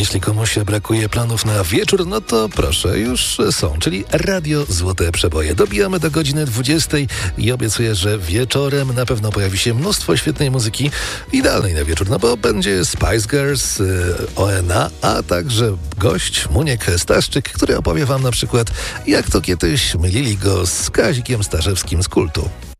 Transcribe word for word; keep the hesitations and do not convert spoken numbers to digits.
Jeśli komuś brakuje planów na wieczór, no to proszę, już są, czyli Radio Złote Przeboje. Dobijamy do godziny dwudziestej i obiecuję, że wieczorem na pewno pojawi się mnóstwo świetnej muzyki, idealnej na wieczór, no bo będzie Spice Girls, yy, O N A, a także gość Muniek Staszczyk, który opowie wam na przykład, jak to kiedyś mylili go z Kazikiem Staszewskim z Kultu.